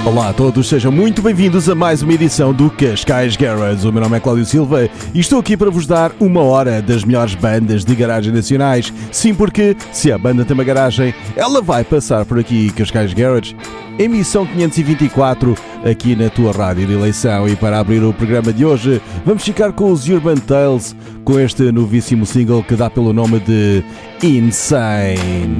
Olá a todos, sejam muito bem-vindos a mais uma edição do Cascais Garage. O meu nome é Cláudio Silva e estou aqui para vos dar uma hora das melhores bandas de garagem nacionais. Sim, porque se a banda tem uma garagem, ela vai passar por aqui. Cascais Garage, emissão 524, aqui na tua rádio de eleição. E para abrir o programa de hoje, vamos ficar com os Urban Tales, com este novíssimo single que dá pelo nome de Insane.